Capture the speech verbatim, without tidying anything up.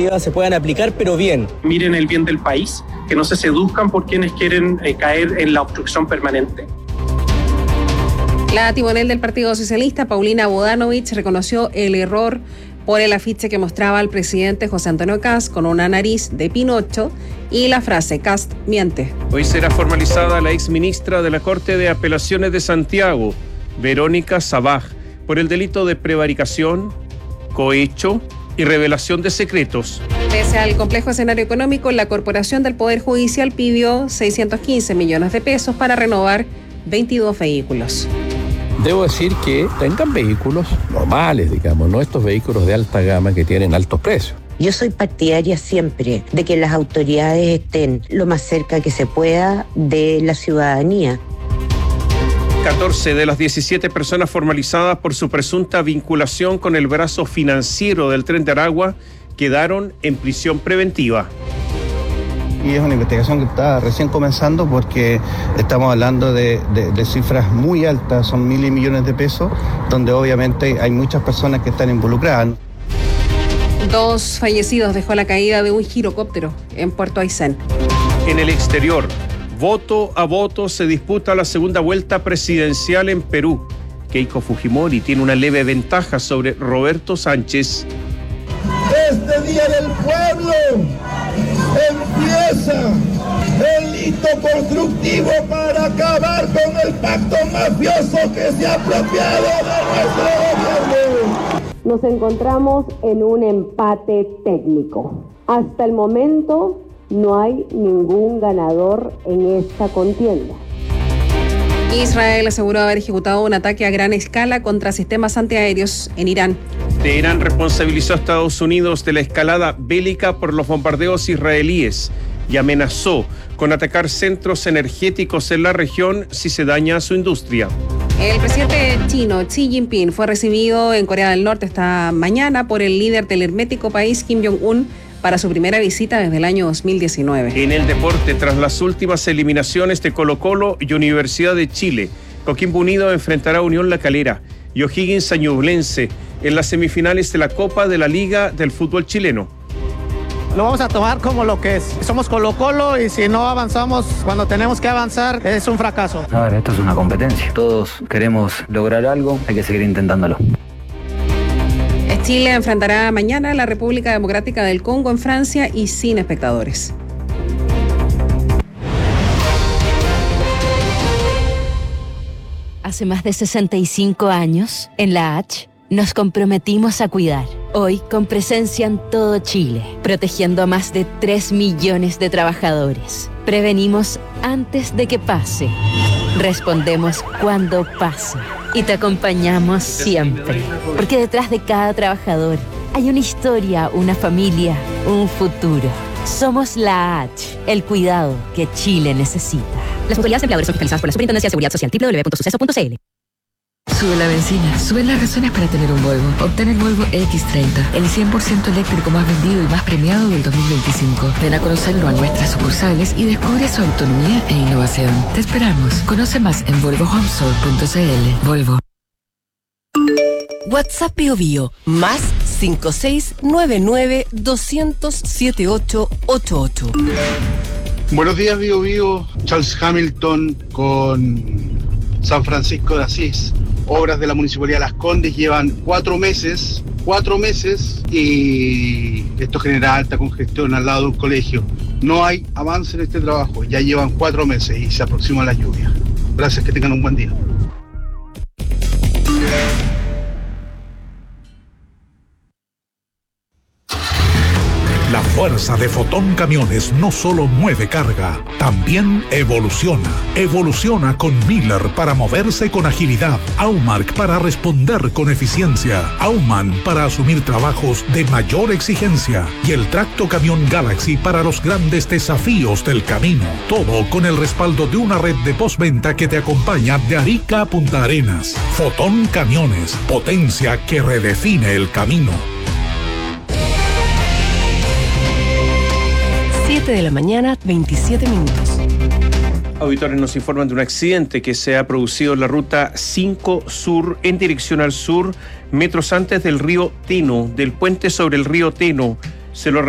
normativas se puedan aplicar, pero bien. Miren el bien del país, que no se seduzcan por quienes quieren eh, caer en la obstrucción permanente. La timonel del Partido Socialista, Paulina Bodanovich, reconoció el error por el afiche que mostraba al presidente José Antonio Kast con una nariz de Pinocho y la frase "Kast miente". Hoy será formalizada la exministra de la Corte de Apelaciones de Santiago, Verónica Sabaj, por el delito de prevaricación, cohecho y revelación de secretos. Pese al complejo escenario económico, la Corporación del Poder Judicial pidió seiscientos quince millones de pesos para renovar veintidós vehículos. Debo decir que tengan vehículos normales, digamos, no estos vehículos de alta gama que tienen altos precios. Yo soy partidaria siempre de que las autoridades estén lo más cerca que se pueda de la ciudadanía. catorce de las diecisiete personas formalizadas por su presunta vinculación con el brazo financiero del Tren de Aragua quedaron en prisión preventiva. Y es una investigación que está recién comenzando porque estamos hablando de, de, de cifras muy altas, son miles y millones de pesos, donde obviamente hay muchas personas que están involucradas. Dos fallecidos dejó la caída de un girocóptero en Puerto Aysén. En el exterior, voto a voto se disputa la segunda vuelta presidencial en Perú. Keiko Fujimori tiene una leve ventaja sobre Roberto Sánchez. Este Día del Pueblo empieza el hito constructivo para acabar con el pacto mafioso que se ha apropiado de nuestro gobierno. Nos encontramos en un empate técnico. Hasta el momento no hay ningún ganador en esta contienda. Israel aseguró haber ejecutado un ataque a gran escala contra sistemas antiaéreos en Irán. Teherán responsabilizó a Estados Unidos de la escalada bélica por los bombardeos israelíes y amenazó con atacar centros energéticos en la región si se daña su industria. El presidente chino Xi Jinping fue recibido en Corea del Norte esta mañana por el líder del hermético país Kim Jong-un para su primera visita desde el año dos mil diecinueve. En el deporte, tras las últimas eliminaciones de Colo-Colo y Universidad de Chile, Coquimbo Unido enfrentará a Unión La Calera y O'Higgins a Ñublense en las semifinales de la Copa de la Liga del Fútbol Chileno. Lo vamos a tomar como lo que es. Somos Colo-Colo y si no avanzamos cuando tenemos que avanzar, es un fracaso. A ver, esto es una competencia. Todos queremos lograr algo, hay que seguir intentándolo. Chile enfrentará mañana a la República Democrática del Congo en Francia y sin espectadores. Hace más de sesenta y cinco años, en la H, nos comprometimos a cuidar. Hoy, con presencia en todo Chile, protegiendo a más de tres millones de trabajadores. Prevenimos antes de que pase. Respondemos cuando pasa. Y te acompañamos siempre. Porque detrás de cada trabajador hay una historia, una familia, un futuro. Somos la H, el cuidado que Chile necesita. Las autoridades empleadoras son fiscalizadas por la Superintendencia de Seguridad Social. doble u doble u doble u punto suceso punto c l. Sube la benzina, suben las razones para tener un Volvo. Obtén el Volvo equis treinta, el cien por ciento eléctrico más vendido y más premiado del dos mil veinticinco. Ven a conocerlo a nuestras sucursales y descubre su autonomía e innovación. Te esperamos. Conoce más en volvo home store punto c l. Volvo. WhatsApp Bio Bio, más cinco seis nueve nueve dos cero cero siete ocho ocho ocho. Buenos días, Bio Bio. Charles Hamilton con San Francisco de Asís. Obras de la Municipalidad de Las Condes llevan cuatro meses, cuatro meses y esto genera alta congestión al lado de un colegio. No hay avance en este trabajo, ya llevan cuatro meses y se aproxima la lluvia. Gracias, que tengan un buen día. La fuerza de Fotón Camiones no solo mueve carga, también evoluciona. Evoluciona con Miller para moverse con agilidad, Aumark para responder con eficiencia, Auman para asumir trabajos de mayor exigencia y el Tracto Camión Galaxy para los grandes desafíos del camino. Todo con el respaldo de una red de postventa que te acompaña de Arica a Punta Arenas. Fotón Camiones, potencia que redefine el camino. siete de la mañana, veintisiete minutos. Auditores nos informan de un accidente que se ha producido en la ruta cinco Sur en dirección al sur, metros antes del río Teno, del puente sobre el río Teno. Se lo